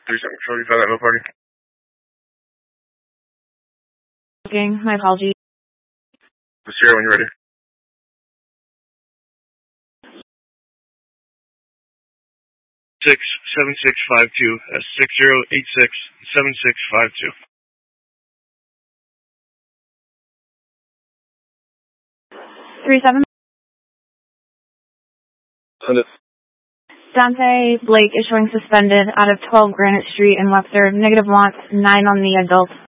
Control, you found that no party? My apologies. Sierra, when you're ready. 67652. That's 6086-7652. 37. Send it. Dante Blake is showing suspended out of 12 Granite Street in Webster. Negative wants 9 on the adult.